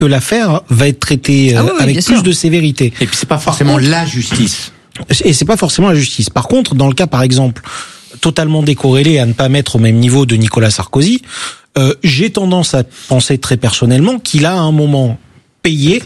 que l'affaire va être traitée avec plus de sévérité. Et puis c'est pas forcément la justice. Et c'est pas forcément la justice. Par contre, dans le cas, par exemple, totalement décorrélé à ne pas mettre au même niveau de Nicolas Sarkozy, j'ai tendance à penser très personnellement qu'il a à un moment payé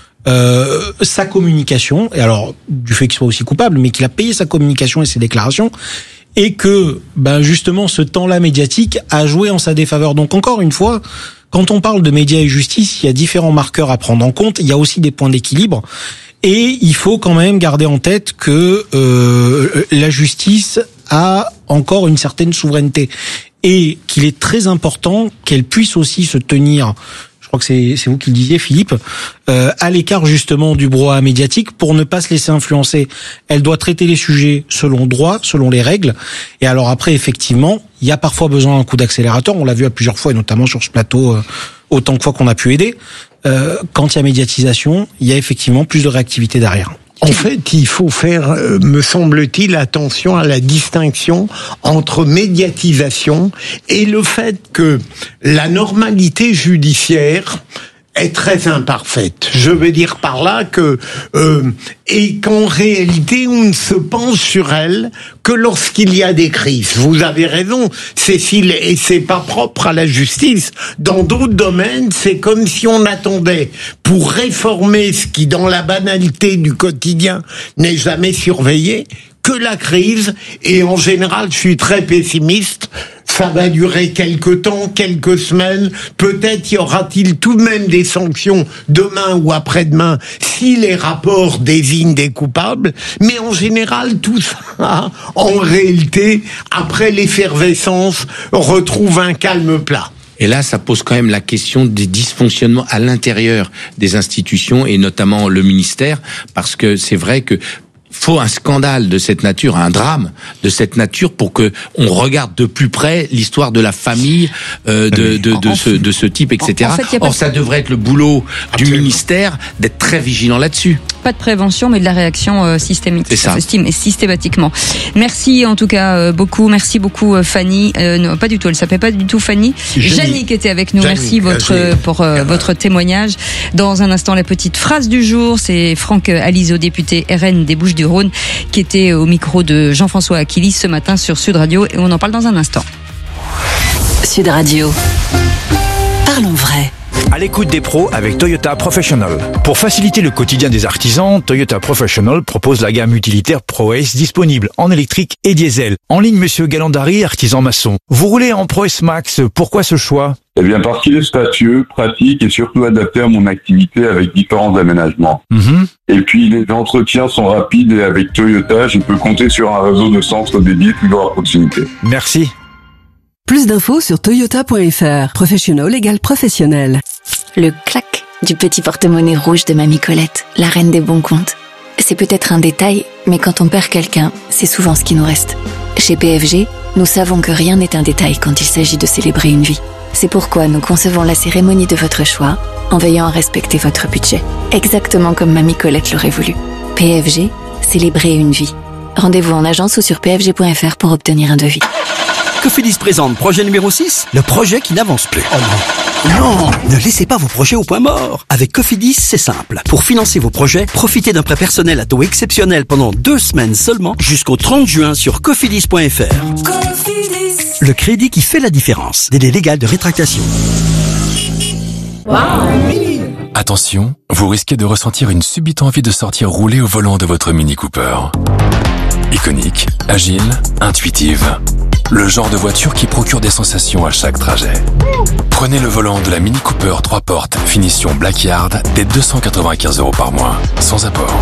sa communication, et alors du fait qu'il soit aussi coupable, mais qu'il a payé sa communication et ses déclarations, et que justement ce temps-là médiatique a joué en sa défaveur. Donc encore une fois, quand on parle de médias et justice, il y a différents marqueurs à prendre en compte, il y a aussi des points d'équilibre, et il faut quand même garder en tête que la justice a encore une certaine souveraineté, et qu'il est très important qu'elle puisse aussi se tenir, je crois que c'est vous qui le disiez, Philippe, à l'écart justement du brouhaha médiatique pour ne pas se laisser influencer. Elle doit traiter les sujets selon droit, selon les règles. Et alors après, effectivement, il y a parfois besoin d'un coup d'accélérateur. On l'a vu à plusieurs fois, et notamment sur ce plateau, autant de fois qu'on a pu aider. Quand il y a médiatisation, il y a effectivement plus de réactivité derrière. En fait, il faut faire, me semble-t-il, attention à la distinction entre médiatisation et le fait que la normalité judiciaire est très imparfaite. Je veux dire par là que et qu'en réalité on ne se penche sur elle que lorsqu'il y a des crises. Vous avez raison, Cécile, et c'est pas propre à la justice. Dans d'autres domaines, c'est comme si on attendait pour réformer ce qui, dans la banalité du quotidien, n'est jamais surveillé, que la crise. Et en général, je suis très pessimiste. Ça va durer quelques temps, quelques semaines. Peut-être y aura-t-il tout de même des sanctions demain ou après-demain si les rapports désignent des coupables. Mais en général, tout ça, en réalité, après l'effervescence, retrouve un calme plat. Et là, ça pose quand même la question des dysfonctionnements à l'intérieur des institutions et notamment le ministère, parce que c'est vrai que faut un scandale de cette nature, un drame de cette nature pour que on regarde de plus près l'histoire de la famille de ce type, etc. En fait, Or, ça devrait être le boulot du ministère d'être très vigilant là-dessus. Pas de prévention, mais de la réaction systémique. C'est ça. Systématiquement. Merci en tout cas beaucoup. Merci beaucoup Fanny. Non, pas du tout. Elle s'appelait pas du tout Fanny. Jannick était avec nous. Merci pour votre témoignage. Dans un instant, la petite phrase du jour. C'est Franck Aliso, député RN des Bouches-du-Rhône, qui était au micro de Jean-François Akilis ce matin sur Sud Radio, et on en parle dans un instant. Sud Radio. Parlons vrai. À l'écoute des pros avec Toyota Professional. Pour faciliter le quotidien des artisans, Toyota Professional propose la gamme utilitaire ProAce disponible en électrique et diesel. En ligne, monsieur Galandari, artisan maçon. Vous roulez en ProAce Max, pourquoi ce choix ? Eh bien, parce qu'il est spacieux, pratique et surtout adapté à mon activité avec différents aménagements. Et puis, les entretiens sont rapides et avec Toyota, je peux compter sur un réseau de centres dédiés toujours à proximité. Merci. Plus d'infos sur toyota.fr. Professional égale professionnel. Le clac du petit porte-monnaie rouge de Mamie Colette, la reine des bons comptes. C'est peut-être un détail, mais quand on perd quelqu'un, c'est souvent ce qui nous reste. Chez PFG, nous savons que rien n'est un détail quand il s'agit de célébrer une vie. C'est pourquoi nous concevons la cérémonie de votre choix en veillant à respecter votre budget. Exactement comme Mamie Colette l'aurait voulu. PFG, célébrer une vie. Rendez-vous en agence ou sur pfg.fr pour obtenir un devis. Cofidis présente projet numéro 6, le projet qui n'avance plus. Oh non. Non, ne laissez pas vos projets au point mort. Avec Cofidis, c'est simple. Pour financer vos projets, profitez d'un prêt personnel à taux exceptionnel pendant 2 semaines seulement jusqu'au 30 juin sur cofidis.fr. Cofidis. Le crédit qui fait la différence. Délai légal de rétractation. Wow. Attention, vous risquez de ressentir une subite envie de sortir rouler au volant de votre Mini Cooper. Iconique, agile, intuitive. Le genre de voiture qui procure des sensations à chaque trajet. Prenez le volant de la Mini Cooper 3 portes, finition Blackyard, dès 295 € par mois, sans apport.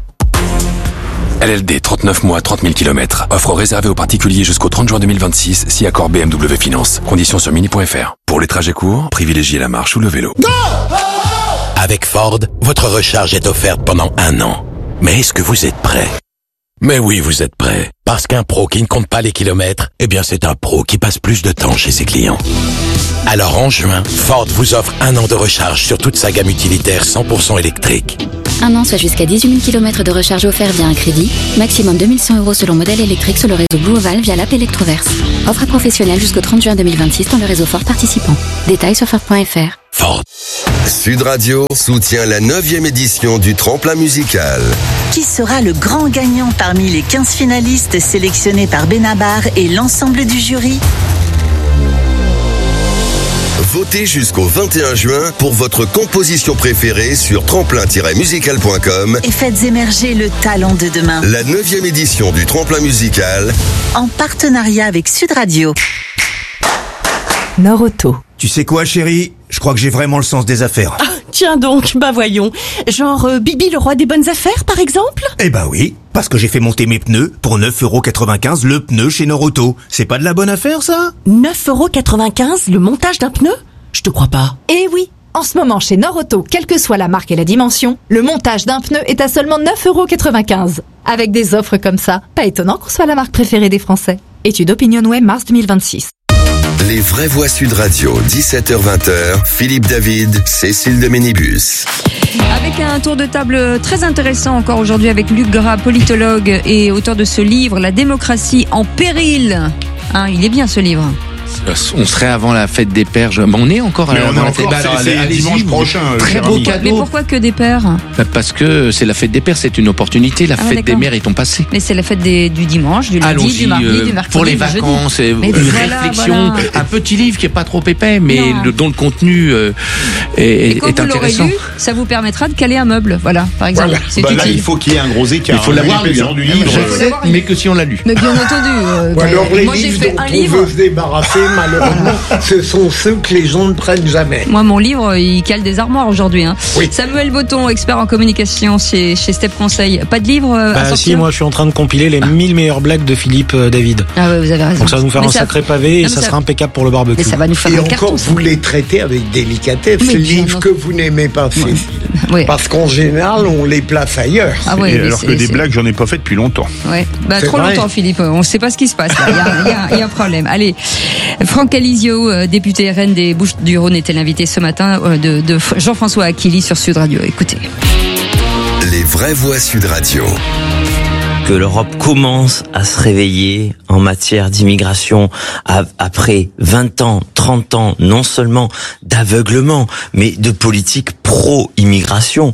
LLD, 39 mois, 30 000 km. Offre réservée aux particuliers jusqu'au 30 juin 2026, si accord BMW Finance. Conditions sur mini.fr. Pour les trajets courts, privilégiez la marche ou le vélo. Avec Ford, votre recharge est offerte pendant 1 an. Mais est-ce que vous êtes prêt ? Mais oui, vous êtes prêts. Parce qu'un pro qui ne compte pas les kilomètres, eh bien c'est un pro qui passe plus de temps chez ses clients. Alors en juin, Ford vous offre 1 an de recharge sur toute sa gamme utilitaire 100% électrique. 1 an, soit jusqu'à 18 000 km de recharge offert via un crédit. Maximum 2100 € selon modèle électrique sur le réseau Blue Oval via l'app Electroverse. Offre à professionnels jusqu'au 30 juin 2026 dans le réseau Ford participant. Détails sur Ford.fr. Ford. Sud Radio soutient la 9e édition du Tremplin musical. Qui sera le grand gagnant parmi les 15 finalistes sélectionnés par Benabar et l'ensemble du jury? Votez jusqu'au 21 juin pour votre composition préférée sur tremplin-musical.com et faites émerger le talent de demain. La 9e édition du Tremplin musical en partenariat avec Sud Radio. Nord-Auto. Tu sais quoi, chérie? Je crois que j'ai vraiment le sens des affaires. Ah, tiens donc, bah voyons. Genre Bibi le roi des bonnes affaires, par exemple? Eh ben oui, parce que j'ai fait monter mes pneus pour 9,95 € le pneu chez Nord-Auto. C'est pas de la bonne affaire, ça? 9,95 € le montage d'un pneu? Je te crois pas. Eh oui, en ce moment chez Nord-Auto, quelle que soit la marque et la dimension, le montage d'un pneu est à seulement 9,95 €. Avec des offres comme ça, pas étonnant qu'on soit la marque préférée des Français. Étude OpinionWay, mars 2026. Les vraies voix Sud Radio, 17h-20h, Philippe David, Cécile de Ménibus. Avec un tour de table très intéressant encore aujourd'hui avec Luc Gras, politologue et auteur de ce livre, La démocratie en péril. Il est bien ce livre. On serait avant la fête des pères. On est encore avant la fête des pères. C'est dimanche prochain. Très beau cadeau. Mais pourquoi que des pères? Parce que c'est la fête des pères, c'est une opportunité. La fête des mères est ton passé. Mais c'est la fête du dimanche, du lundi, du mardi, du mercredi, pour les vacances, une réflexion, un petit livre qui est pas trop épais, mais dont le contenu est intéressant. Quand vous l'aurez lu, ça vous permettra de caler un meuble, voilà, par exemple. Voilà. C'est utile. Là, il faut qu'il y ait un gros écart. Il faut l'avoir lu du livre. Mais que si on l'a lu. Mais bien entendu. Ou alors les moi, j'ai livres fait dont un on livre. veut se débarrasser, malheureusement, ce sont ceux que les gens ne prennent jamais. Moi, mon livre, il cale des armoires aujourd'hui. Oui. Samuel Botton, expert en communication chez Step Conseil. Pas de livre à sortir? Si, moi je suis en train de compiler les 1000 meilleures blagues de Philippe David. Ah ouais, vous avez raison. Donc ça va nous faire un sacré pavé et ça sera impeccable pour le barbecue. Mais ça va nous faire un carton. Et encore, vous les traitez avec délicatesse, ces livres que vous n'aimez pas, Cécile. Ouais. Parce qu'en général, on les place ailleurs. Ah ouais, alors que des blagues, j'en ai pas fait depuis longtemps. Ouais. Trop longtemps, Philippe. On ne sait pas ce qui se passe. Il y a un problème. Allez, Franck Alizio, député RN des Bouches-du-Rhône, était l'invité ce matin de Jean-François Aquili sur Sud Radio. Écoutez. Les vraies voix Sud Radio. Que l'Europe commence à se réveiller en matière d'immigration après 20 ans, 30 ans, non seulement d'aveuglement, mais de politique pro-immigration,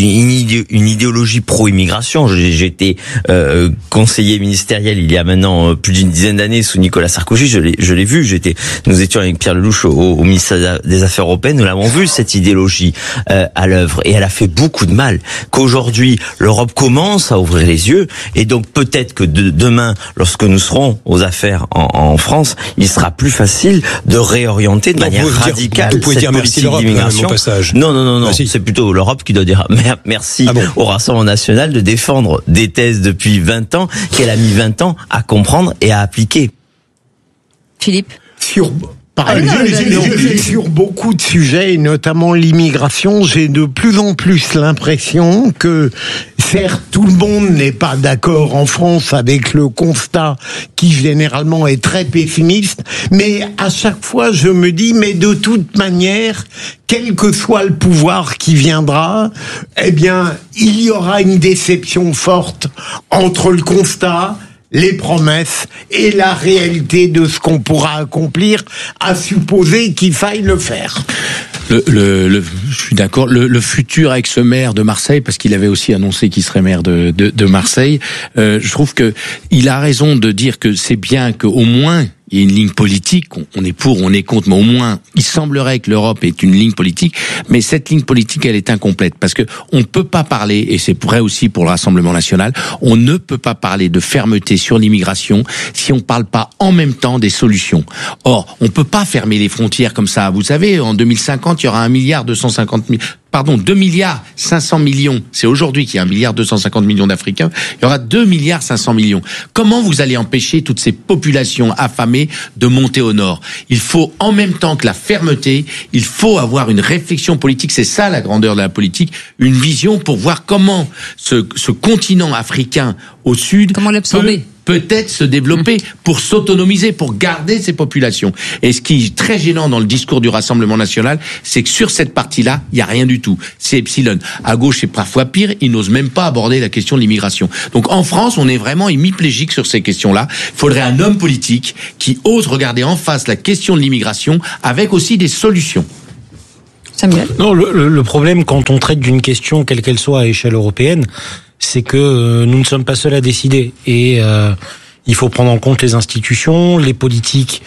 une idéologie pro-immigration. J'ai été conseiller ministériel il y a maintenant plus d'une dizaine d'années sous Nicolas Sarkozy, je l'ai vu, nous étions avec Pierre Lelouch au ministère des Affaires européennes, nous l'avons vu cette idéologie à l'œuvre, et elle a fait beaucoup de mal. Qu'aujourd'hui l'Europe commence à ouvrir les yeux, et donc peut-être que demain, lorsque nous serons aux affaires en France, il sera plus facile de réorienter de manière radicale cette politique d'immigration. Non, c'est plutôt l'Europe qui doit dire merci au Rassemblement national de défendre des thèses depuis 20 ans, qu'elle a mis 20 ans à comprendre et à appliquer. Philippe ? Sur beaucoup de sujets, et notamment l'immigration, j'ai de plus en plus l'impression que, certes, tout le monde n'est pas d'accord en France avec le constat qui généralement est très pessimiste, mais à chaque fois je me dis, mais de toute manière, quel que soit le pouvoir qui viendra, eh bien, il y aura une déception forte entre le constat, les promesses et la réalité de ce qu'on pourra accomplir, à supposer qu'il faille le faire. Je suis d'accord. Le futur ex-maire de Marseille, parce qu'il avait aussi annoncé qu'il serait maire de Marseille, je trouve que il a raison de dire que c'est bien qu'au moins il y a une ligne politique, on est pour, on est contre, mais au moins, il semblerait que l'Europe ait une ligne politique, mais cette ligne politique, elle est incomplète, parce que on ne peut pas parler, et c'est vrai aussi pour le Rassemblement national, on ne peut pas parler de fermeté sur l'immigration si on ne parle pas en même temps des solutions. Or, on peut pas fermer les frontières comme ça. Vous savez, en 2050, il y aura 2 milliards 500 millions. C'est aujourd'hui qu'il y a 1,250 milliard d'Africains. Il y aura 2 milliards 500 millions. Comment vous allez empêcher toutes ces populations affamées de monter au nord? Il faut, en même temps que la fermeté, il faut avoir une réflexion politique. C'est ça la grandeur de la politique. Une vision pour voir comment ce continent africain au sud peut-être se développer pour s'autonomiser, pour garder ces populations. Et ce qui est très gênant dans le discours du Rassemblement national, c'est que sur cette partie-là, il y a rien du tout. C'est epsilon. À gauche, c'est parfois pire. Ils n'osent même pas aborder la question de l'immigration. Donc en France, on est vraiment hémiplégique sur ces questions-là. Il faudrait un homme politique qui ose regarder en face la question de l'immigration avec aussi des solutions. Samuel ? Non, le problème quand on traite d'une question, quelle qu'elle soit à échelle européenne, c'est que nous ne sommes pas seuls à décider. Et il faut prendre en compte les institutions, les politiques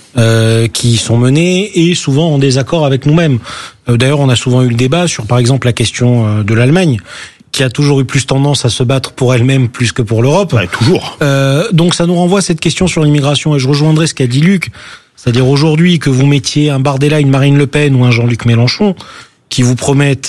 qui sont menées, et souvent en désaccord avec nous-mêmes. D'ailleurs, on a souvent eu le débat sur, par exemple, la question de l'Allemagne, qui a toujours eu plus tendance à se battre pour elle-même plus que pour l'Europe. Ouais, toujours. Donc ça nous renvoie à cette question sur l'immigration, et je rejoindrai ce qu'a dit Luc. C'est-à-dire aujourd'hui que vous mettiez un Bardella, une Marine Le Pen ou un Jean-Luc Mélenchon qui vous promettent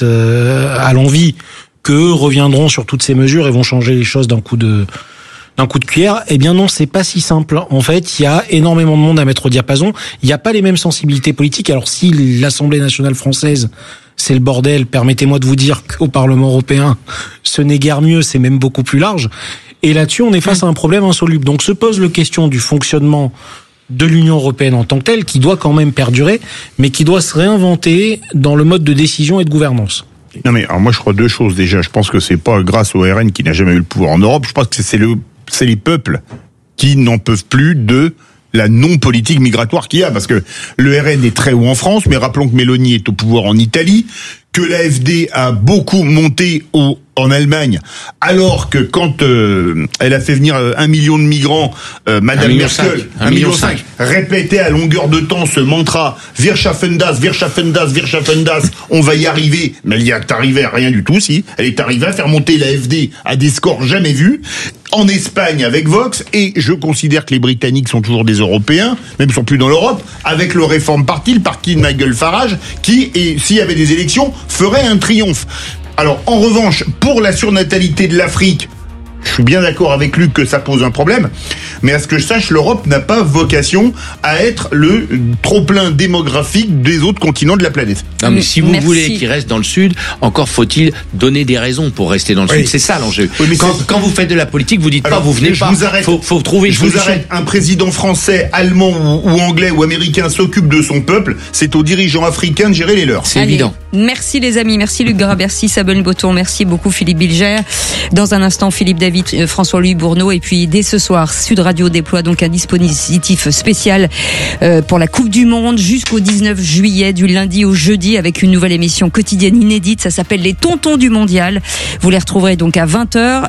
à l'envi qu'eux reviendront sur toutes ces mesures et vont changer les choses d'un coup de cuillère, eh bien non, c'est pas si simple. En fait, il y a énormément de monde à mettre au diapason. Il n'y a pas les mêmes sensibilités politiques. Alors si l'Assemblée nationale française, c'est le bordel, permettez-moi de vous dire qu'au Parlement européen, ce n'est guère mieux, c'est même beaucoup plus large. Et là-dessus, on est face à un problème insoluble. Donc se pose la question du fonctionnement de l'Union européenne en tant que telle, qui doit quand même perdurer, mais qui doit se réinventer dans le mode de décision et de gouvernance. Non mais alors moi je crois deux choses déjà. Je pense que c'est pas grâce au RN qui n'a jamais eu le pouvoir en Europe. Je pense que c'est les peuples qui n'en peuvent plus de la non-politique migratoire qu'il y a. Parce que le RN est très haut en France, mais rappelons que Meloni est au pouvoir en Italie, que l'AfD a beaucoup monté en Allemagne, alors que quand elle a fait venir 1 million de migrants, Madame Merkel, 1,5 million, répétait à longueur de temps ce mantra « Wir schaffen das, wir schaffen das, wir schaffen das », on va y arriver, mais elle y est arrivée à rien du tout, si. Elle est arrivée à faire monter l'AfD à des scores jamais vus, en Espagne avec Vox, et je considère que les Britanniques sont toujours des Européens, même sont plus dans l'Europe, avec le Reform Party, le parti de Nigel Farage, qui, et s'il y avait des élections, ferait un triomphe. Alors, en revanche, pour la surnatalité de l'Afrique, je suis bien d'accord avec Luc que ça pose un problème, mais à ce que je sache, l'Europe n'a pas vocation à être le trop-plein démographique des autres continents de la planète. Non, mais si vous voulez qu'il reste dans le Sud, encore faut-il donner des raisons pour rester dans le Sud. C'est ça l'enjeu. Oui, quand vous faites de la politique, vous dites pas, vous venez pas. Faut trouver une solution. Je vous arrête. Un président français, allemand ou anglais ou américain s'occupe de son peuple. C'est aux dirigeants africains de gérer les leurs. C'est évident. Merci les amis. Merci Luc Gras, merci Sabine Botton, merci beaucoup Philippe Bilger. Dans un instant, Philippe David, François-Louis Bourneau, et puis dès ce soir, Sud Radio déploie donc un dispositif spécial pour la Coupe du Monde jusqu'au 19 juillet, du lundi au jeudi, avec une nouvelle émission quotidienne inédite. Ça s'appelle Les Tontons du Mondial. Vous les retrouverez donc à 20h.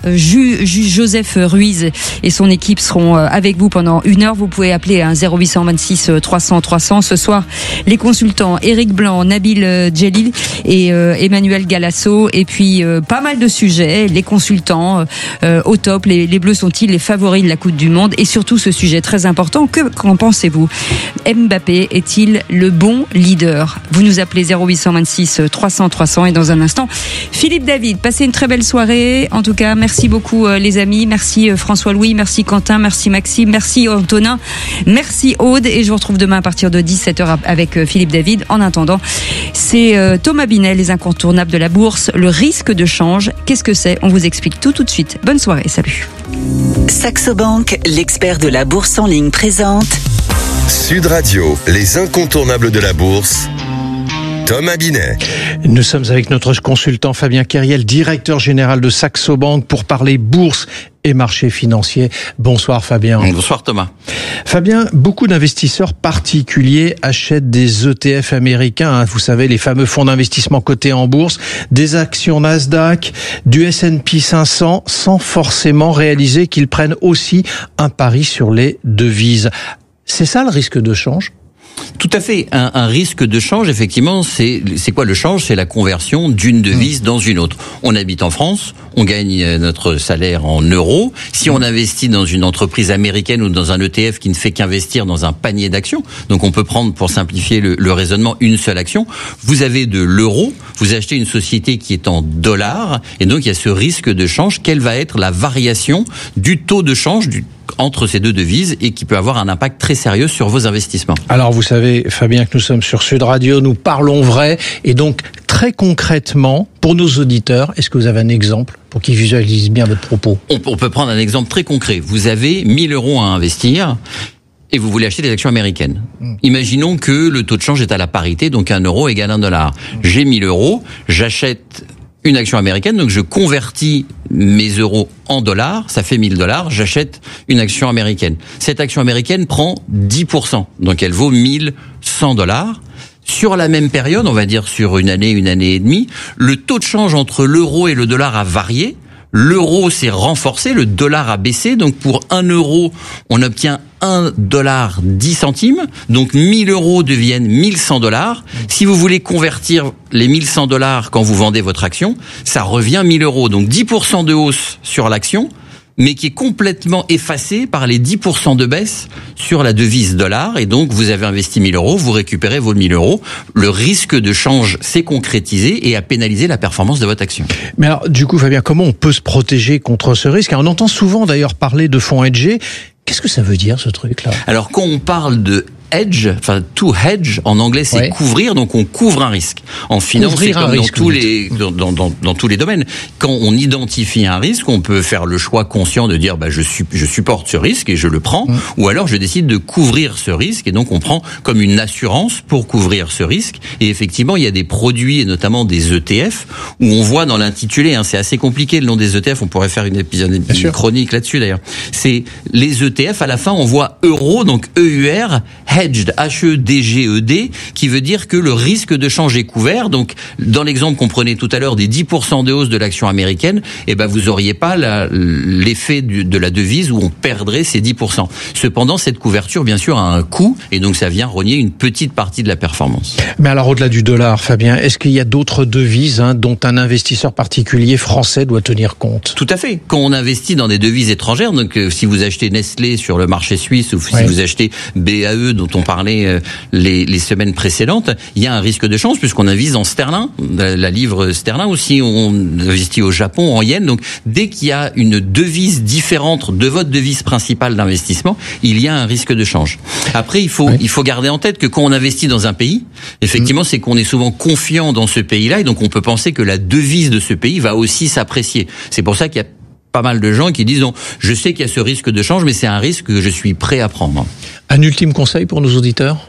Joseph Ruiz et son équipe seront avec vous pendant 1 heure. Vous pouvez appeler à 0826 300 300. Ce soir, les consultants Éric Blanc, Nabil Djelil et Emmanuel Galasso, et puis pas mal de sujets. Les consultants au top, les Bleus sont-ils les favoris de la Coupe du Monde, et surtout ce sujet très important, qu'en pensez-vous? Mbappé est-il le bon leader? Vous nous appelez 0826 300 300, et dans un instant, Philippe David. Passez une très belle soirée. En tout cas, merci beaucoup les amis, merci François-Louis, merci Quentin, merci Maxime, merci Antonin, merci Aude, et je vous retrouve demain à partir de 17h avec Philippe David. En attendant, c'est Thomas Binet, les incontournables de la bourse, le risque de change. Qu'est-ce que c'est? On vous explique tout de suite. Bonne soirée, salut. Saxo Bank, l'expert de la bourse en ligne, présente Sud Radio, les incontournables de la bourse. Thomas Binet. Nous sommes avec notre consultant Fabien Keriel, directeur général de Saxo Bank, pour parler bourse et marché financier. Bonsoir Fabien. Bonsoir Thomas. Fabien, beaucoup d'investisseurs particuliers achètent des ETF américains, vous savez, les fameux fonds d'investissement cotés en bourse, des actions Nasdaq, du S&P 500, sans forcément réaliser qu'ils prennent aussi un pari sur les devises. C'est ça le risque de change ? Tout à fait. Un risque de change, effectivement, c'est quoi le change? C'est la conversion d'une devise dans une autre. On habite en France, on gagne notre salaire en euros. Si on investit dans une entreprise américaine ou dans un ETF qui ne fait qu'investir dans un panier d'actions, donc on peut prendre, pour simplifier le raisonnement, une seule action. Vous avez de l'euro, vous achetez une société qui est en dollars, et donc il y a ce risque de change. Quelle va être la variation du taux de change entre ces deux devises, et qui peut avoir un impact très sérieux sur vos investissements? Alors vous savez Fabien que nous sommes sur Sud Radio, nous parlons vrai, et donc très concrètement, pour nos auditeurs, est-ce que vous avez un exemple pour qu'ils visualisent bien votre propos? On peut prendre un exemple très concret. Vous avez 1 000 euros à investir et vous voulez acheter des actions américaines. Imaginons que le taux de change est à la parité, donc 1 euro égale 1 dollar. J'ai 1 000 euros, j'achète une action américaine, donc je convertis mes euros en dollars, ça fait 1 000 $, j'achète une action américaine. Cette action américaine prend 10%, donc elle vaut 1 100 $. Sur la même période, on va dire sur une année et demie, le taux de change entre l'euro et le dollar a varié. L'euro s'est renforcé, le dollar a baissé. Donc pour 1 euro, on obtient 1 dollar 10 centimes. Donc 1 000 euros deviennent 1 100 $. Si vous voulez convertir les 1 100 $ quand vous vendez votre action, ça revient 1 000 euros. Donc 10% de hausse sur l'action, mais qui est complètement effacé par les 10% de baisse sur la devise dollar. Et donc, vous avez investi 1 000 euros, vous récupérez vos 1 000 euros. Le risque de change s'est concrétisé et a pénalisé la performance de votre action. Mais alors, du coup, Fabien, comment on peut se protéger contre ce risque? On entend souvent, d'ailleurs, parler de fonds hedgés. Qu'est-ce que ça veut dire, ce truc-là? Alors, quand on parle de hedge, enfin to hedge en anglais, c'est couvrir, donc on couvre un risque. En finance, c'est comme dans tous les domaines. Quand on identifie un risque, on peut faire le choix conscient de dire je supporte ce risque et je le prends, ou alors je décide de couvrir ce risque et donc on prend comme une assurance pour couvrir ce risque. Et effectivement, il y a des produits et notamment des ETF où on voit dans l'intitulé, c'est assez compliqué le nom des ETF, on pourrait faire une chronique là-dessus d'ailleurs. C'est les ETF, à la fin on voit euro, donc EUR, hedged, H-E-D-G-E-D, qui veut dire que le risque de change est couvert. Donc, dans l'exemple qu'on prenait tout à l'heure des 10% de hausse de l'action américaine, vous auriez pas l'effet de la devise où on perdrait ces 10%. Cependant, cette couverture, bien sûr, a un coût et donc ça vient rogner une petite partie de la performance. Mais alors, au-delà du dollar, Fabien, est-ce qu'il y a d'autres devises dont un investisseur particulier français doit tenir compte? Tout à fait. Quand on investit dans des devises étrangères, donc si vous achetez Nestlé sur le marché suisse ou si vous achetez BAE dont on parlait les semaines précédentes, il y a un risque de change puisqu'on investe en sterling, la livre sterling aussi, on investit au Japon en yens. Donc dès qu'il y a une devise différente de votre devise principale d'investissement, il y a un risque de change. Après, il faut garder en tête que quand on investit dans un pays, effectivement, c'est qu'on est souvent confiant dans ce pays-là et donc on peut penser que la devise de ce pays va aussi s'apprécier. C'est pour ça qu'il y a pas mal de gens qui disent je sais qu'il y a ce risque de change, mais c'est un risque que je suis prêt à prendre. Un ultime conseil pour nos auditeurs?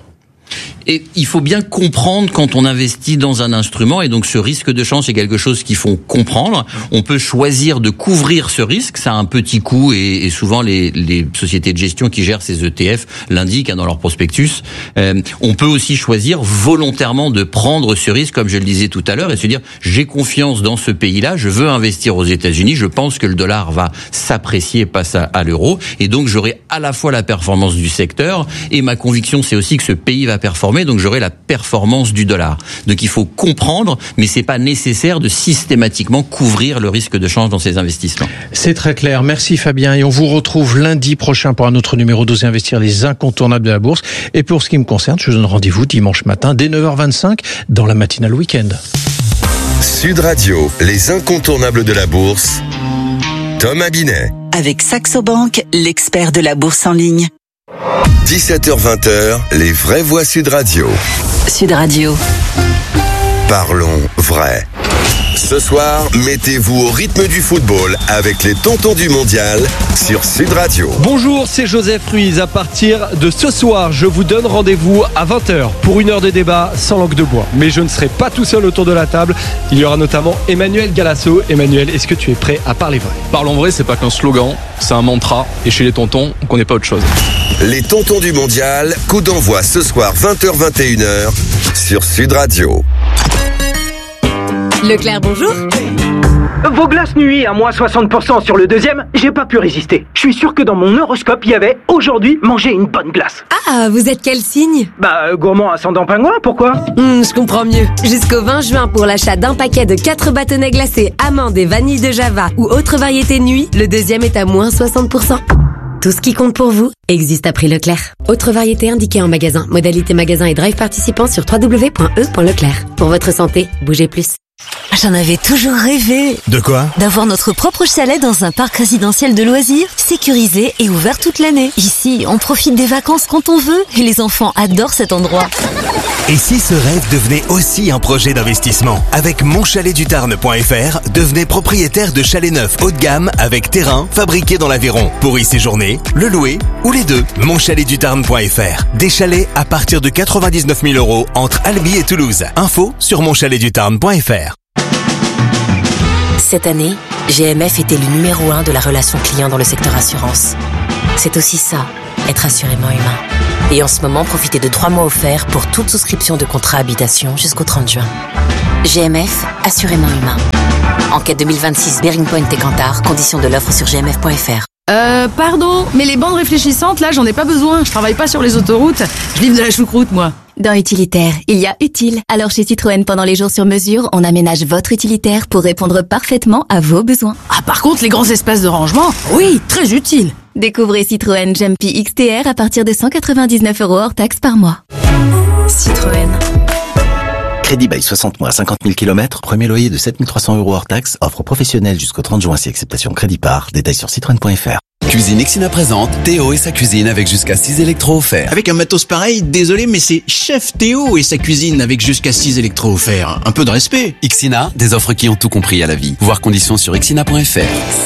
Et il faut bien comprendre quand on investit dans un instrument, et donc ce risque de change, c'est quelque chose qu'il faut comprendre. On peut choisir de couvrir ce risque, ça a un petit coût, et souvent les sociétés de gestion qui gèrent ces ETF l'indiquent dans leur prospectus. On peut aussi choisir volontairement de prendre ce risque, comme je le disais tout à l'heure, et se dire j'ai confiance dans ce pays-là, je veux investir aux États-Unis, je pense que le dollar va s'apprécier face à l'euro, et donc j'aurai à la fois la performance du secteur, et ma conviction c'est aussi que ce pays va performer, donc j'aurai la performance du dollar. Donc il faut comprendre, mais c'est pas nécessaire de systématiquement couvrir le risque de change dans ces investissements. C'est très clair. Merci Fabien, et on vous retrouve lundi prochain pour un autre numéro d'Oser Investir, les incontournables de la bourse. Et pour ce qui me concerne, je vous donne rendez-vous dimanche matin dès 9h25 dans la matinale week-end. Sud Radio, les incontournables de la bourse. Thomas Binet. Avec Saxo Bank, l'expert de la bourse en ligne. 17h-20h, les vraies voix Sud Radio. Sud Radio. Parlons vrai. Ce soir, mettez-vous au rythme du football avec les tontons du mondial sur Sud Radio. Bonjour, c'est Joseph Ruiz. À partir de ce soir, je vous donne rendez-vous à 20h pour une heure de débat sans langue de bois. Mais je ne serai pas tout seul autour de la table. Il y aura notamment Emmanuel Galasso. Emmanuel, est-ce que tu es prêt à parler vrai? Parlons vrai, c'est pas qu'un slogan, c'est un mantra. Et chez les tontons, on connaît pas autre chose. Les tontons du mondial, coup d'envoi ce soir 20h-21h sur Sud Radio. Leclerc, bonjour. Vos glaces nuit à moins 60% sur le deuxième, j'ai pas pu résister. Je suis sûr que dans mon horoscope, il y avait aujourd'hui manger une bonne glace. Ah, vous êtes quel signe? Gourmand ascendant pingouin, pourquoi? Je comprends mieux. Jusqu'au 20 juin, pour l'achat d'un paquet de 4 bâtonnets glacés, amandes et vanille de Java ou autre variété nuit, le deuxième est à moins 60%. Tout ce qui compte pour vous existe à prix Leclerc. Autre variété indiquée en magasin. Modalité magasin et drive participant sur www.e.leclerc. Pour votre santé, bougez plus. J'en avais toujours rêvé. De quoi? D'avoir notre propre chalet dans un parc résidentiel de loisirs, sécurisé et ouvert toute l'année. Ici, on profite des vacances quand on veut et les enfants adorent cet endroit. Et si ce rêve devenait aussi un projet d'investissement? Avec monchaletdutarn.fr, devenez propriétaire de chalets neufs haut de gamme avec terrain fabriqué dans l'Aveyron. Pour y séjourner, le louer ou les deux. Monchaletdutarn.fr. Des chalets à partir de 99 000 € entre Albi et Toulouse. Info sur monchaletdutarn.fr. Cette année, GMF était le numéro 1 de la relation client dans le secteur assurance. C'est aussi ça, être assurément humain. Et en ce moment, profitez de 3 mois offerts pour toute souscription de contrat habitation jusqu'au 30 juin. GMF, assurément humain. Enquête 2026 Bearing Point et Cantar, conditions de l'offre sur gmf.fr. Pardon, mais les bandes réfléchissantes, là, j'en ai pas besoin. Je travaille pas sur les autoroutes. Je livre de la choucroute, moi. Dans utilitaire, il y a utile. Alors chez Citroën, pendant les jours sur mesure, on aménage votre utilitaire pour répondre parfaitement à vos besoins. Ah, par contre, les grands espaces de rangement, oui, très utile. Découvrez Citroën Jumpy XTR à partir de 199 € hors taxe par mois. Citroën. Crédit bail 60 mois, 50 000 km, premier loyer de 7 300 € hors taxe, offre professionnelle jusqu'au 30 juin si acceptation crédit par, détails sur citroën.fr. Cuisine Ixina présente Théo et sa cuisine avec jusqu'à 6 électros offerts. Avec un matos pareil, désolé, mais c'est Chef Théo et sa cuisine avec jusqu'à 6 électros offerts. Un peu de respect. Ixina, des offres qui ont tout compris à la vie. Voir conditions sur ixina.fr.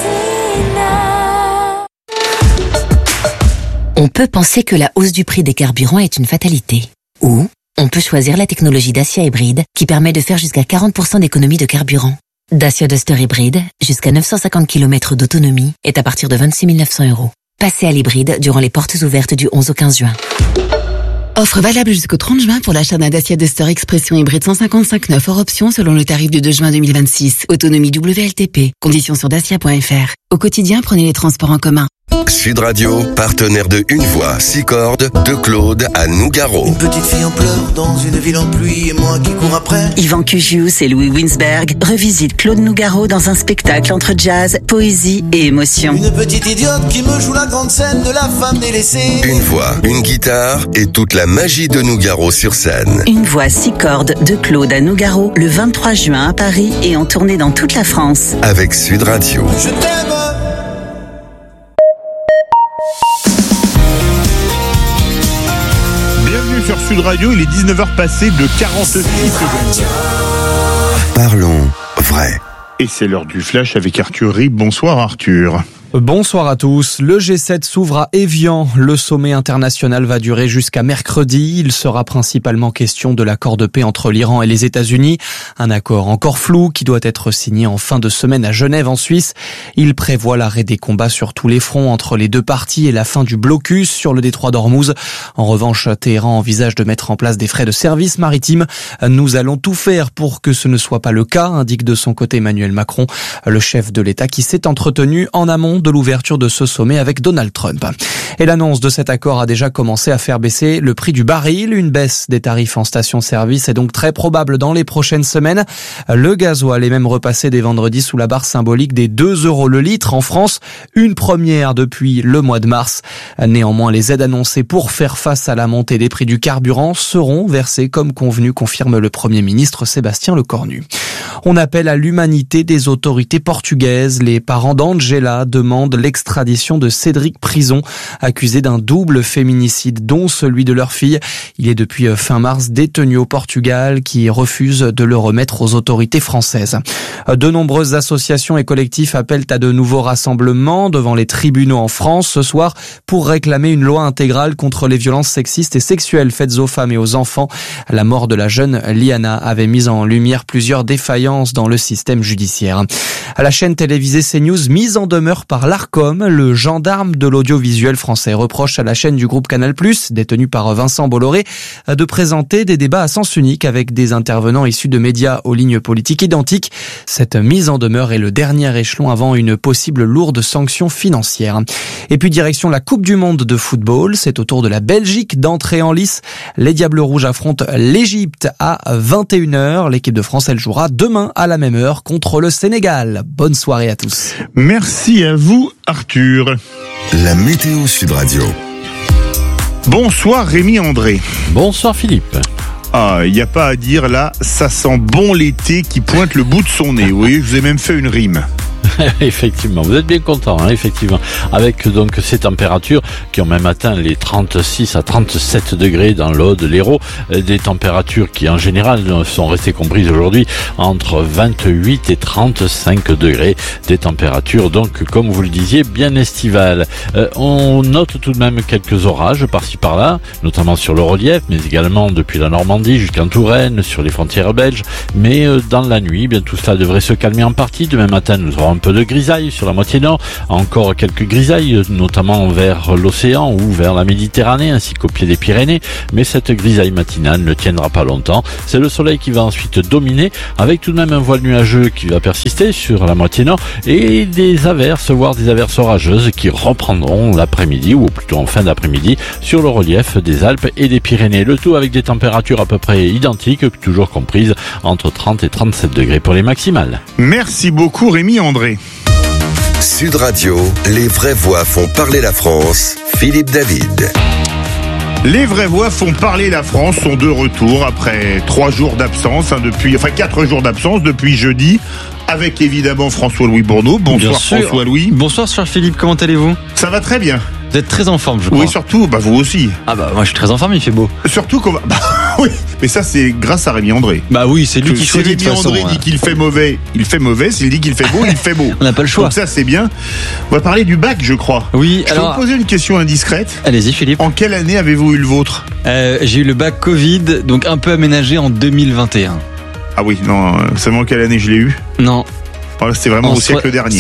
On peut penser que la hausse du prix des carburants est une fatalité. Ou on peut choisir la technologie Dacia hybride qui permet de faire jusqu'à 40% d'économie de carburant. Dacia Duster hybride, jusqu'à 950 km d'autonomie, est à partir de 26 900 €. Passez à l'hybride durant les portes ouvertes du 11 au 15 juin. Offre valable jusqu'au 30 juin pour l'achat d'un Dacia Duster Expression hybride 155 hors option selon le tarif du 2 juin 2026. Autonomie WLTP. Conditions sur dacia.fr. Au quotidien, prenez les transports en commun. Sud Radio, partenaire de Une Voix, 6 cordes, de Claude à Nougaro. Une petite fille en pleurs dans une ville en pluie et moi qui cours après. Yvan Cugius et Louis Winsberg revisitent Claude Nougaro dans un spectacle entre jazz, poésie et émotion. Une petite idiote qui me joue la grande scène de la femme délaissée. Une voix, une guitare et toute la magie de Nougaro sur scène. Une Voix, 6 cordes de Claude à Nougaro le 23 juin à Paris et en tournée dans toute la France. Avec Sud Radio. Je t'aime. Bienvenue sur Sud Radio, il est 19h passé de 46 secondes. Parlons vrai. Et c'est l'heure du flash avec Arthur Rib. Bonsoir Arthur. Bonsoir à tous. Le G7 s'ouvre à Évian. Le sommet international va durer jusqu'à mercredi. Il sera principalement question de l'accord de paix entre l'Iran et les États-Unis. Un accord encore flou qui doit être signé en fin de semaine à Genève en Suisse. Il prévoit l'arrêt des combats sur tous les fronts entre les deux parties et la fin du blocus sur le détroit d'Ormuz. En revanche, Téhéran envisage de mettre en place des frais de service maritime. Nous allons tout faire pour que ce ne soit pas le cas, indique de son côté Emmanuel Macron, le chef de l'État qui s'est entretenu en amont de l'ouverture de ce sommet avec Donald Trump. Et l'annonce de cet accord a déjà commencé à faire baisser le prix du baril. Une baisse des tarifs en station-service est donc très probable dans les prochaines semaines. Le gasoil est même repassé dès vendredi sous la barre symbolique des 2 € le litre en France, une première depuis le mois de mars. Néanmoins, les aides annoncées pour faire face à la montée des prix du carburant seront versées comme convenu, confirme le Premier ministre Sébastien Lecornu. On appelle à l'humanité des autorités portugaises. Les parents d'Angela demandent l'extradition de Cédric Prison, accusé d'un double féminicide, dont celui de leur fille. Il est depuis fin mars détenu au Portugal, qui refuse de le remettre aux autorités françaises. De nombreuses associations et collectifs appellent à de nouveaux rassemblements devant les tribunaux en France ce soir pour réclamer une loi intégrale contre les violences sexistes et sexuelles faites aux femmes et aux enfants. La mort de la jeune Liana avait mis en lumière plusieurs défaillances dans le système judiciaire. À la chaîne télévisée CNews, mise en demeure par l'Arcom, le gendarme de l'audiovisuel français reproche à la chaîne du groupe Canal+, détenue par Vincent Bolloré, de présenter des débats à sens unique avec des intervenants issus de médias aux lignes politiques identiques. Cette mise en demeure est le dernier échelon avant une possible lourde sanction financière. Et puis direction la Coupe du Monde de football, c'est au tour de la Belgique d'entrer en lice. Les Diables Rouges affrontent l'Égypte à 21h. L'équipe de France, elle jouera demain à la même heure contre le Sénégal. Bonne soirée à tous. Merci à vous Arthur. La météo Sud Radio. Bonsoir Rémi André. Bonsoir Philippe. Ah, il n'y a pas à dire, là, ça sent bon l'été qui pointe le bout de son nez. Oui, je vous ai même fait une rime. Effectivement, vous êtes bien content, hein, effectivement, avec donc ces températures qui ont même atteint les 36 à 37 degrés dans l'Aude, l'Hérault, des températures qui en général sont restées comprises aujourd'hui entre 28 et 35 degrés, des températures donc, comme vous le disiez, bien estivales. On note tout de même quelques orages par-ci par-là, notamment sur le relief, mais également depuis la Normandie jusqu'en Touraine, sur les frontières belges, mais dans la nuit, bien tout cela devrait se calmer en partie. Demain matin, nous aurons un peu de grisaille sur la moitié nord, encore quelques grisailles, notamment vers l'océan ou vers la Méditerranée, ainsi qu'au pied des Pyrénées, mais cette grisaille matinale ne tiendra pas longtemps. C'est le soleil qui va ensuite dominer, avec tout de même un voile nuageux qui va persister sur la moitié nord, et des averses, voire des averses orageuses qui reprendront l'après-midi, ou plutôt en fin d'après-midi, sur le relief des Alpes et des Pyrénées. Le tout avec des températures à peu près identiques, toujours comprises entre 30 et 37 degrés pour les maximales. Merci beaucoup Rémi André. Sud Radio, les vraies voix font parler la France. Philippe David. Les vraies voix font parler la France sont de retour après 3 jours d'absence, 4 jours d'absence depuis jeudi, avec évidemment François-Louis Bourneau. Bonsoir François-Louis. Bonsoir cher Philippe, comment allez-vous ? Ça va très bien. Vous êtes très en forme, je crois. Oui, surtout, vous aussi. Ah moi je suis très en forme, il fait beau. Surtout qu'on va... oui, mais ça c'est grâce à Rémi André. Bah oui, c'est lui qui choisit de toute façon. Rémi André dit qu'il fait mauvais, il fait mauvais. S'il dit qu'il fait beau, il fait beau. On n'a pas le choix. Donc ça c'est bien. On va parler du bac, je crois. Oui, je vais vous poser une question indiscrète. Allez-y Philippe. En quelle année avez-vous eu le vôtre ? J'ai eu le bac Covid, donc un peu aménagé en 2021. Ah oui, non, seulement quelle année je l'ai eu ? Non. C'était vraiment au siècle dernier.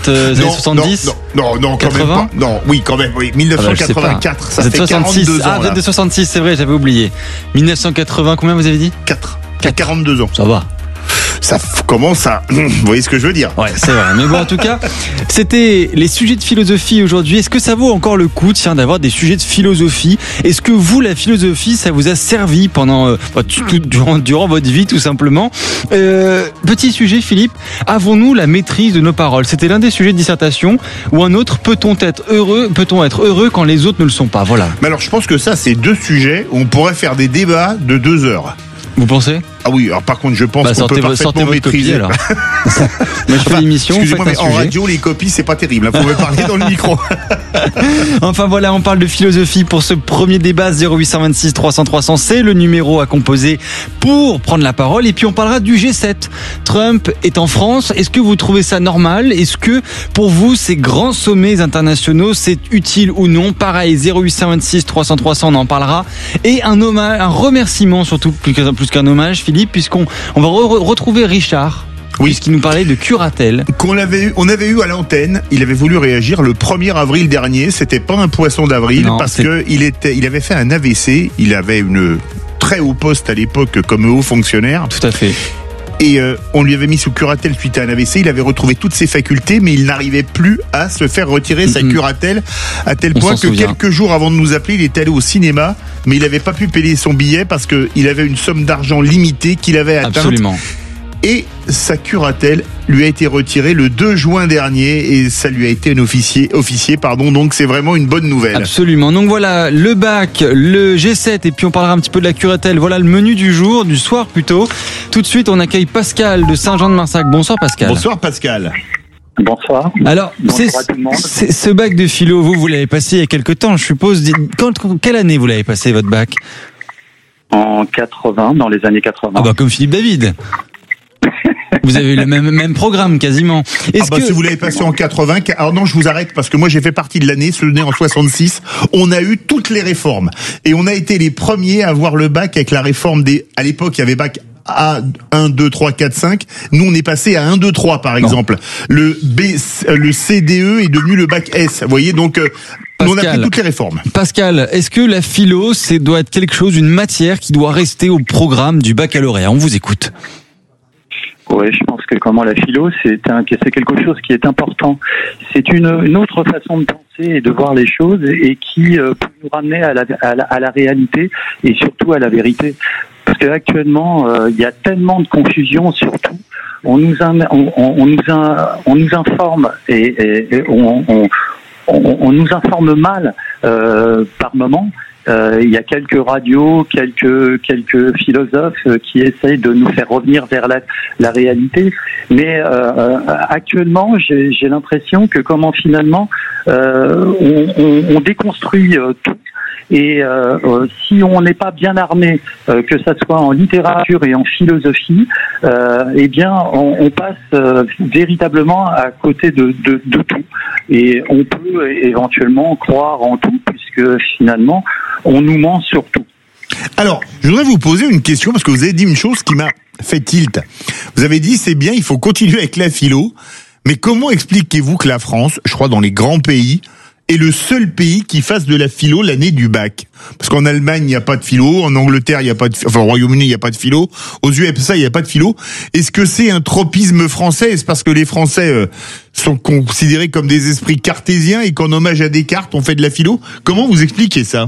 70 Non, quand 80? même pas. Non, oui, quand même, oui. 1984, ça fait 42 ans. Ah, vous êtes de 66, c'est vrai, j'avais oublié. 1980, combien vous avez dit ? 4. 42 ans. Ça va. Ça commence à... Vous voyez ce que je veux dire ? Ouais, c'est vrai. Mais bon, en tout cas, c'était les sujets de philosophie aujourd'hui. Est-ce que ça vaut encore le coup, d'avoir des sujets de philosophie ? Est-ce que vous, la philosophie, ça vous a servi pendant durant votre vie, tout simplement ? Petit sujet, Philippe. Avons-nous la maîtrise de nos paroles ? C'était l'un des sujets de dissertation. Ou un autre, peut-on être heureux quand les autres ne le sont pas ? Voilà. Mais alors, je pense que ça, c'est 2 sujets où on pourrait faire des débats de 2 heures. Vous pensez ? Ah oui, alors par contre, je pense qu'on peut parfaitement maîtriser. Moi, je fais l'émission. Excusez-moi, mais en radio, les copies, c'est pas terrible. Vous pouvez parler dans le micro. Enfin voilà, on parle de philosophie pour ce premier débat. 0826 300 300, c'est le numéro à composer pour prendre la parole. Et puis on parlera du G7. Trump est en France. Est-ce que vous trouvez ça normal ? Est-ce que pour vous, ces grands sommets internationaux, c'est utile ou non ? Pareil, 0826 300 300, on en parlera. Et un hommage, un remerciement surtout, plus qu'un hommage, Philippe, puisqu'on va retrouver Richard. Oui, puisqu'il nous parlait de Curatel. On avait eu à l'antenne, il avait voulu réagir le 1er avril dernier, c'était pas un poisson d'avril, parce que il avait fait un AVC, il avait une très haut poste à l'époque comme haut fonctionnaire. Tout à fait. Et on lui avait mis sous curatelle suite à un AVC, il avait retrouvé toutes ses facultés, mais il n'arrivait plus à se faire retirer sa curatelle, à tel point que quelques jours avant de nous appeler, il est allé au cinéma, mais il n'avait pas pu payer son billet parce qu'il avait une somme d'argent limitée qu'il avait atteinte. Absolument. Et sa curatelle lui a été retirée le 2 juin dernier et ça lui a été officié, donc c'est vraiment une bonne nouvelle. Absolument. Donc voilà, le bac, le G7 et puis on parlera un petit peu de la curatelle. Voilà le menu du soir plutôt. Tout de suite, on accueille Pascal de Saint-Jean-de-Marsac. Bonsoir Pascal. Bonsoir Pascal. Bonsoir. Alors, c'est ce bac de philo, vous l'avez passé il y a quelques temps, je suppose. Quelle année vous l'avez passé votre bac ? En 80, dans les années 80. Ah comme Philippe David. Vous avez eu le même programme quasiment. Si vous l'avez passé en 80, alors non, je vous arrête parce que moi j'ai fait partie de l'année, ce né en 66. On a eu toutes les réformes et on a été les premiers à avoir le bac avec la réforme à l'époque, il y avait bac A 1, 2, 3, 4, 5. Nous, on est passé à 1, 2, 3, par exemple. Le CDE est devenu le bac S. Vous voyez, donc, on a fait toutes les réformes. Pascal, est-ce que la philo, doit être quelque chose, une matière qui doit rester au programme du baccalauréat ? On vous écoute. Oui, je pense que la philo, c'est quelque chose qui est important. C'est une autre façon de penser et de voir les choses et qui peut nous ramener à la réalité et surtout à la vérité. Parce qu'actuellement, il y a tellement de confusion, surtout. On nous informe et on nous informe mal par moment. Il y a quelques radios, quelques philosophes qui essayent de nous faire revenir vers la réalité. Mais actuellement, j'ai l'impression que finalement on déconstruit tout. Et si on n'est pas bien armé, que ça soit en littérature et en philosophie, eh bien, on passe véritablement à côté de tout. Et on peut éventuellement croire en tout, puisque finalement, on nous ment sur tout. Alors, je voudrais vous poser une question, parce que vous avez dit une chose qui m'a fait tilt. Vous avez dit, c'est bien, il faut continuer avec la philo, mais comment expliquez-vous que la France, je crois dans les grands pays, est le seul pays qui fasse de la philo l'année du bac? Parce qu'en Allemagne, il n'y a pas de philo, en Angleterre, il n'y a pas de philo, enfin au Royaume-Uni, il n'y a pas de philo, aux USA, il n'y a pas de philo. Est-ce que c'est un tropisme français? Est-ce parce que les Français sont considérés comme des esprits cartésiens et qu'en hommage à Descartes, on fait de la philo? Comment vous expliquez ça?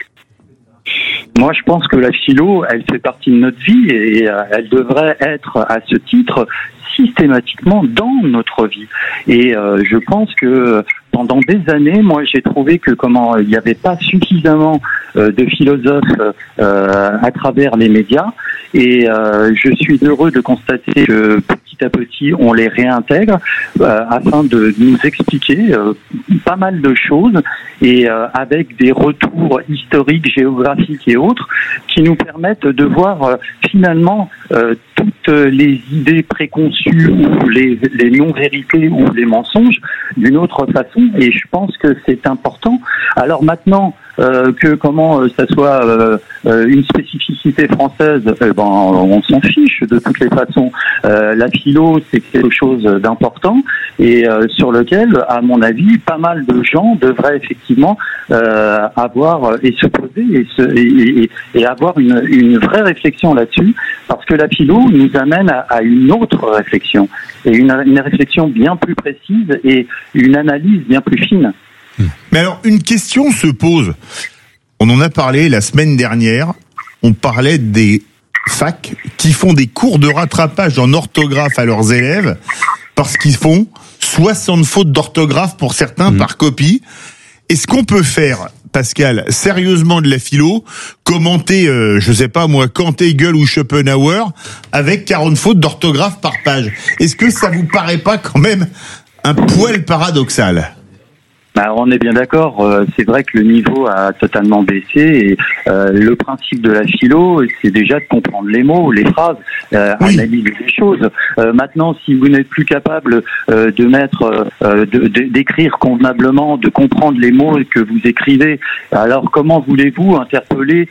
Moi, je pense que la philo, elle fait partie de notre vie et elle devrait être, à ce titre, systématiquement dans notre vie. Et je pense que pendant des années, moi, j'ai trouvé que il n'y avait pas suffisamment de philosophes à travers les médias. Et je suis heureux de constater que petit à petit, on les réintègre afin de nous expliquer pas mal de choses et avec des retours historiques, géographiques et autres qui nous permettent de voir finalement toutes les idées préconçues ou les non-vérités ou les mensonges d'une autre façon. Et je pense que c'est important. Alors maintenant, que ça soit une spécificité française, on s'en fiche de toutes les façons. La philo, c'est quelque chose d'important et sur lequel, à mon avis, pas mal de gens devraient effectivement avoir et se poser et avoir une vraie réflexion là-dessus, parce que la philo nous amène à une autre réflexion et une réflexion bien plus précise et une analyse bien plus fine. Mais alors, une question se pose. On en a parlé la semaine dernière. On parlait des facs qui font des cours de rattrapage en orthographe à leurs élèves parce qu'ils font 60 fautes d'orthographe pour certains par copie. Est-ce qu'on peut faire, Pascal, sérieusement de la philo, commenter, je sais pas moi, Kant, Hegel ou Schopenhauer avec 40 fautes d'orthographe par page? Est-ce que ça vous paraît pas quand même un poil paradoxal? On est bien d'accord, c'est vrai que le niveau a totalement baissé et le principe de la philo, c'est déjà de comprendre les mots, les phrases, analyser les choses. Maintenant, si vous n'êtes plus capable de mettre, d'écrire convenablement, de comprendre les mots que vous écrivez, alors comment voulez-vous interpeller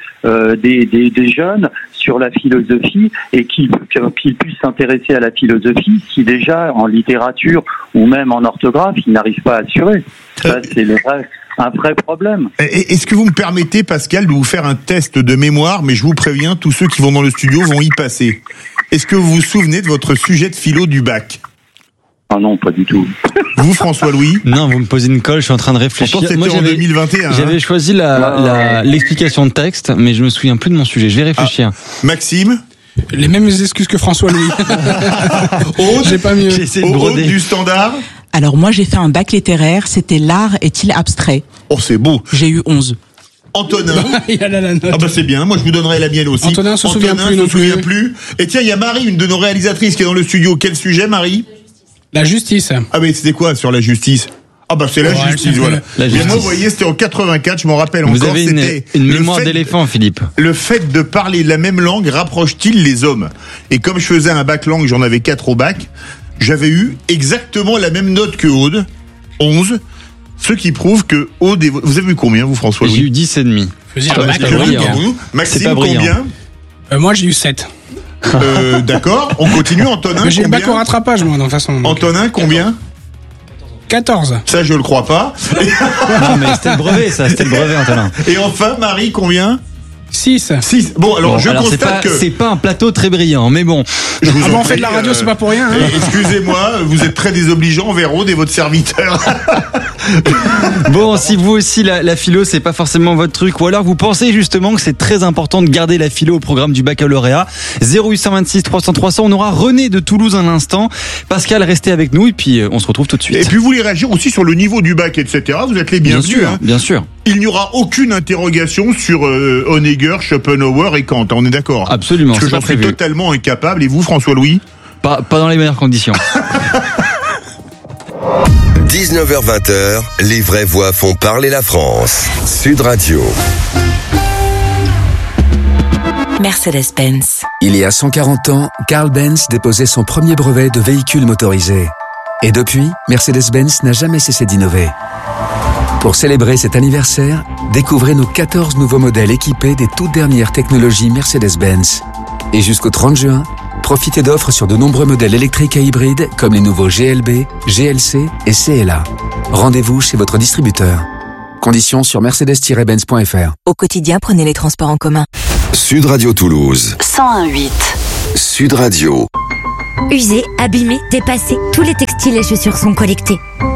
des jeunes sur la philosophie et qu'ils puissent s'intéresser à la philosophie si déjà en littérature ou même en orthographe, ils n'arrivent pas à assurer. Ça, c'est un vrai problème. Est-ce que vous me permettez, Pascal, de vous faire un test de mémoire, mais je vous préviens, tous ceux qui vont dans le studio vont y passer. Est-ce que vous vous souvenez de votre sujet de philo du bac? Ah non, pas du tout. Vous, François-Louis? Non, vous me posez une colle, je suis en train de réfléchir. Pourtant, c'était en 2021. J'avais choisi l'explication de texte, mais je me souviens plus de mon sujet. Je vais réfléchir. Maxime? Les mêmes excuses que François-Louis. Aude, j'ai pas mieux. J'ai essayé de broder. Aude du Standard? Alors moi j'ai fait un bac littéraire, c'était l'art est-il abstrait? Oh c'est beau. J'ai eu 11. Antonin. Il y a la note. Ah bah c'est bien, moi je vous donnerai la mienne aussi. Antonin se souvient plus. Et tiens, il y a Marie, une de nos réalisatrices qui est dans le studio. Quel sujet, Marie? La justice. Ah mais c'était quoi sur la justice? Ah bah c'est la justice, voilà. La justice. Mais moi, vous voyez, c'était en 84, je m'en rappelle Vous encore. avez c'était une mémoire d'éléphant, Philippe. Le fait de parler la même langue rapproche-t-il les hommes? Et comme je faisais un bac langue, j'en avais 4 au bac, j'avais eu exactement la même note que Aude, 11, ce qui prouve que Aude est... Vous avez eu combien, vous, François-Louis? J'ai eu 10,5. Maxime, combien? Moi, j'ai eu 7. D'accord, on continue. Antonin, mais j'ai le bac au rattrapage, moi, de toute façon. Antonin, combien? 14. Ça, je le crois pas. Non, mais c'était le brevet, ça. C'était le brevet, Antonin. Et enfin, Marie, combien? 6. Bon, alors je constate que c'est pas un plateau très brillant, mais bon. On fait de la radio, c'est pas pour rien. Hein. Excusez-moi, vous êtes très désobligeant envers Aude et votre serviteur. Bon, si vous aussi la philo c'est pas forcément votre truc, ou alors vous pensez justement que c'est très important de garder la philo au programme du baccalauréat, 0826 300 300, on aura René de Toulouse un instant. Pascal, restez avec nous et puis on se retrouve tout de suite. Et puis vous voulez réagir aussi sur le niveau du bac, etc. Vous êtes les bienvenus. Bien sûr. Il n'y aura aucune interrogation sur Honegger, Schopenhauer et Kant, on est d'accord? Absolument. Parce que j'en suis totalement incapable. Et vous, François-Louis? Pas dans les meilleures conditions. 19h-20h, les vraies voix font parler la France. Sud Radio. Mercedes-Benz. Il y a 140 ans, Carl Benz déposait son premier brevet de véhicule motorisé. Et depuis, Mercedes-Benz n'a jamais cessé d'innover. Pour célébrer cet anniversaire, découvrez nos 14 nouveaux modèles équipés des toutes dernières technologies Mercedes-Benz. Et jusqu'au 30 juin, profitez d'offres sur de nombreux modèles électriques et hybrides comme les nouveaux GLB, GLC et CLA. Rendez-vous chez votre distributeur. Conditions sur mercedes-benz.fr. Au quotidien, prenez les transports en commun. Sud Radio Toulouse. 101.8. Sud Radio. Usés, abîmés, dépassés, tous les textiles et chaussures sont collectés.